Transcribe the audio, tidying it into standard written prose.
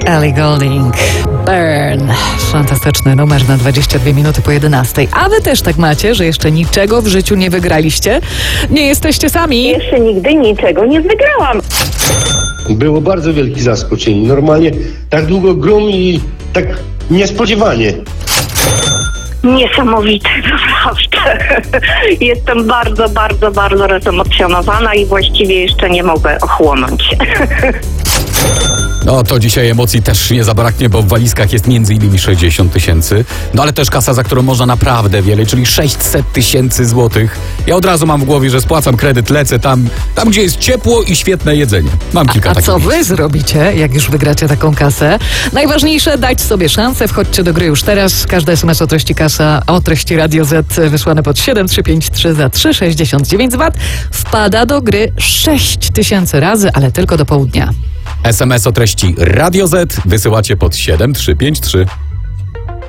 Ellie Goulding, Burn. Fantastyczny numer na 22 minuty po 11. A wy też tak macie, że jeszcze niczego w życiu nie wygraliście? Nie jesteście sami? Jeszcze nigdy niczego nie wygrałam. Było bardzo wielkie zaskoczenie. Normalnie tak długo grum i tak niespodziewanie. Niesamowite, naprawdę. Jestem bardzo rozemocjonowana i właściwie jeszcze nie mogę ochłonąć. No to dzisiaj emocji też nie zabraknie, bo w walizkach jest między innymi 60 000. No ale też kasa, za którą można naprawdę wiele, czyli 600 000 złotych. Ja od razu mam w głowie, że spłacam kredyt, lecę tam gdzie jest ciepło i świetne jedzenie. Mam kilka A takich co miejsc. wy zrobicie, jak już wygracie taką kasę? Najważniejsze, dać sobie szansę, wchodźcie do gry już teraz. Każdy SMS o treści kasa, o treści Radio Z wysłane pod 7353 za 3,69 Wat wpada do gry 6000 razy, ale tylko do południa. SMS o treści Radio Z wysyłacie pod 7353.